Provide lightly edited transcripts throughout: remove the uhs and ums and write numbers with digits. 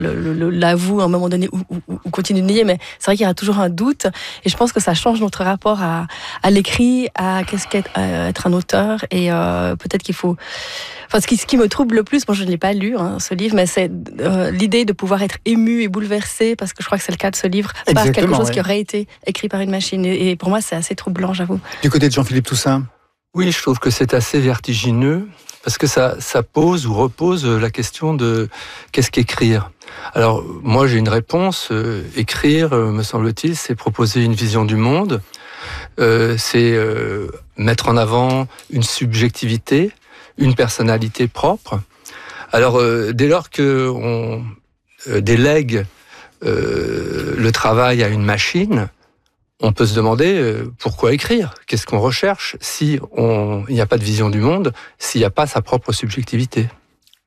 l'avoue à un moment donné ou continue de nier, mais c'est vrai qu'il y aura toujours un doute, et je pense que ça change notre rapport à l'écrit, à qu'est-ce qu'être être un auteur, et peut-être qu'il faut... Enfin, ce qui me trouble le plus, moi je ne l'ai pas lu, ce livre, mais c'est l'idée de pouvoir être ému et bouleversé, parce que je crois que c'est le cas de ce livre, par quelque chose qui aurait été écrit par une machine, et pour moi c'est assez troublant, j'avoue. Du côté de Jean-Philippe Toussaint? Oui, je trouve que c'est assez vertigineux, parce que ça pose ou repose la question de qu'est-ce qu'écrire. Alors, moi, j'ai une réponse. Écrire, me semble-t-il, c'est proposer une vision du monde, c'est mettre en avant une subjectivité, une personnalité propre. Alors, dès lors qu'on délègue le travail à une machine, on peut se demander pourquoi écrire. Qu'est-ce qu'on recherche si il n'y a pas de vision du monde, s'il n'y a pas sa propre subjectivité. Qu'a-t-elle ?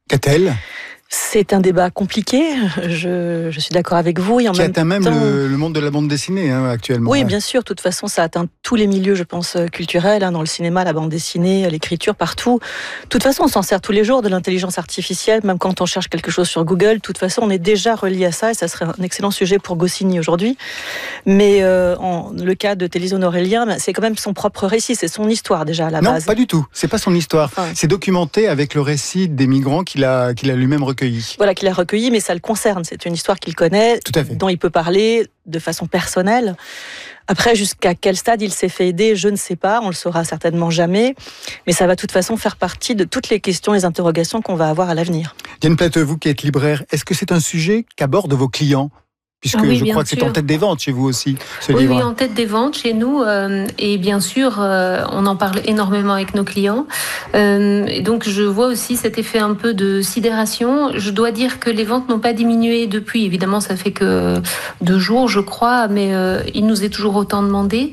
C'est un débat compliqué, je suis d'accord avec vous. Et en même atteint même temps... le monde de la bande dessinée actuellement. Oui, bien sûr. De toute façon, ça atteint tous les milieux, je pense, culturels, dans le cinéma, la bande dessinée, l'écriture, partout. De toute façon, on s'en sert tous les jours de l'intelligence artificielle, même quand on cherche quelque chose sur Google. De toute façon, on est déjà relié à ça, et ça serait un excellent sujet pour Goscinny aujourd'hui. Mais le cas de Télézone Aurélien, c'est quand même son propre récit, c'est son histoire déjà à la base. Non, pas du tout. C'est pas son histoire. C'est documenté avec le récit des migrants qu'il a lui-même recueillis. Voilà, qu'il a recueilli, mais ça le concerne. C'est une histoire qu'il connaît, dont il peut parler de façon personnelle. Après, jusqu'à quel stade il s'est fait aider, je ne sais pas, on le saura certainement jamais, mais ça va de toute façon faire partie de toutes les questions, les interrogations qu'on va avoir à l'avenir. Diane Plateux, vous qui êtes libraire, est-ce que c'est un sujet qu'abordent vos clients ? Puisque je crois que c'est en tête des ventes chez vous aussi, ce livre. Oui, en tête des ventes chez nous. Et bien sûr, on en parle énormément avec nos clients. Et donc, je vois aussi cet effet un peu de sidération. Je dois dire que les ventes n'ont pas diminué depuis. Évidemment, ça fait que 2 jours, je crois, mais il nous est toujours autant demandé.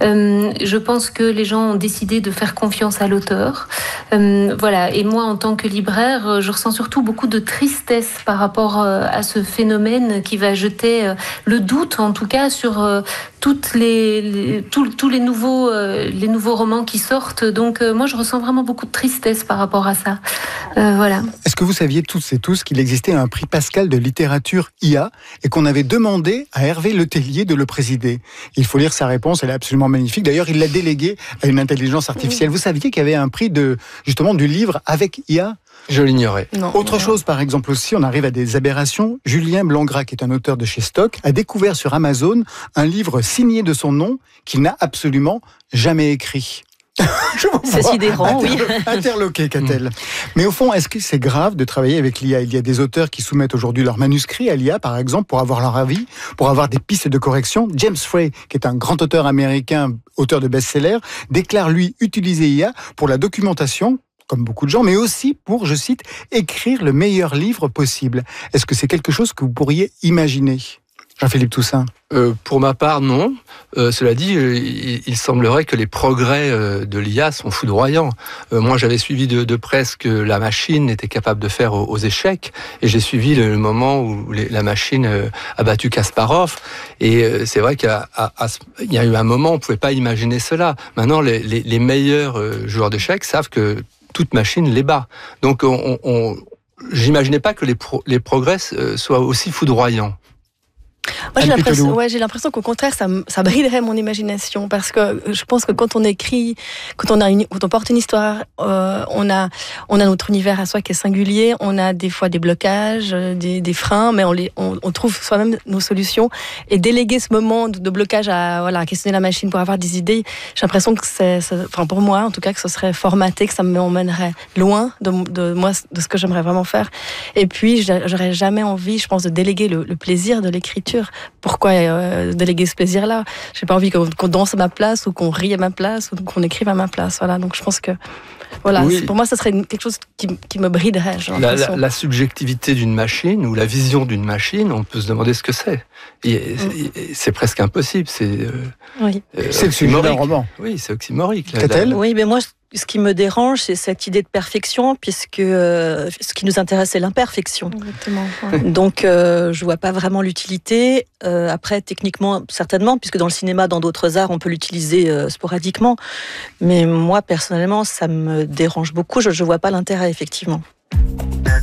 Je pense que les gens ont décidé de faire confiance à l'auteur. Voilà. Et moi, en tant que libraire, je ressens surtout beaucoup de tristesse par rapport à ce phénomène qui va jeter le doute, en tout cas, sur tous les nouveaux romans qui sortent. Donc, moi, je ressens vraiment beaucoup de tristesse par rapport à ça. Voilà. Est-ce que vous saviez toutes et tous qu'il existait un prix Pascal de littérature IA et qu'on avait demandé à Hervé Letellier de le présider ? Il faut lire sa réponse, elle est absolument magnifique. D'ailleurs, il l'a délégué à une intelligence artificielle. Vous saviez qu'il y avait un prix justement du livre avec IA ? Je l'ignorais. Autre chose, par exemple aussi, on arrive à des aberrations. Julien Blangras, qui est un auteur de chez Stock, a découvert sur Amazon un livre signé de son nom qu'il n'a absolument jamais écrit. C'est sidérant, oui. Interloqué, qu'a-t-elle. Mais au fond, est-ce que c'est grave de travailler avec l'IA ? Il y a des auteurs qui soumettent aujourd'hui leurs manuscrits à l'IA, par exemple, pour avoir leur avis, pour avoir des pistes de correction. James Frey, qui est un grand auteur américain, auteur de best-sellers, déclare, lui, utiliser IA pour la documentation, comme beaucoup de gens, mais aussi pour, je cite, écrire le meilleur livre possible. Est-ce que c'est quelque chose que vous pourriez imaginer ? Jean-Philippe Toussaint. Pour ma part, non. Cela dit, il semblerait que les progrès de l'IA sont foudroyants. Moi, j'avais suivi de près ce que la machine était capable de faire aux échecs, et j'ai suivi le moment où la machine a battu Kasparov. Et c'est vrai qu'il y a eu un moment où on ne pouvait pas imaginer cela. Maintenant, les meilleurs joueurs d'échecs savent que toute machine les bat. Donc, j'imaginais pas que les progrès soient aussi foudroyants. Moi, j'ai l'impression qu'au contraire, ça briderait mon imagination, parce que je pense que quand on écrit, quand on porte une histoire, on a notre univers à soi qui est singulier, on a des fois des blocages, des freins, mais on trouve soi-même nos solutions. Et déléguer ce moment de blocage à questionner la machine pour avoir des idées, j'ai l'impression que pour moi, en tout cas, que ce serait formaté, que ça m'emmènerait loin de moi, de ce que j'aimerais vraiment faire. Et puis, j'aurais jamais envie, je pense, de déléguer le plaisir de l'écriture. Pourquoi déléguer ce plaisir-là ? J'ai pas envie qu'on danse à ma place, ou qu'on rie à ma place, ou qu'on écrive à ma place. Voilà. Donc je pense que pour moi, ça serait quelque chose qui me briderait. La subjectivité d'une machine, ou la vision d'une machine, on peut se demander ce que c'est. C'est presque impossible. C'est le sujet d'un roman. Oui, c'est oxymorique. Oui, mais moi, ce qui me dérange, c'est cette idée de perfection, puisque ce qui nous intéresse, c'est l'imperfection. Exactement. Donc, je vois pas vraiment l'utilité. Après, techniquement, certainement, puisque dans le cinéma, dans d'autres arts, on peut l'utiliser sporadiquement. Mais moi, personnellement, ça me dérange beaucoup. Je vois pas l'intérêt, effectivement.